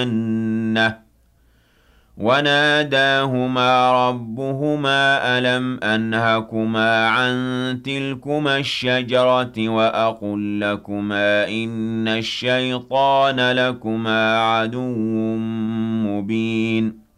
الجنة وناداهما ربهما ألم أنهكما عن تلكما الشجرة وأقل لكما إن الشيطان لكما عدو مبين